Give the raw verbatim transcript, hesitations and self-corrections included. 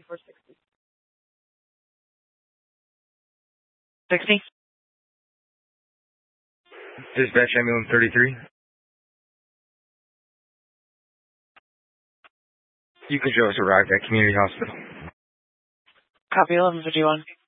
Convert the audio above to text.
four sixty. sixty? Dispatch ambulance thirty-three. You can show us arrived at community hospital. Copy eleven fifty-one.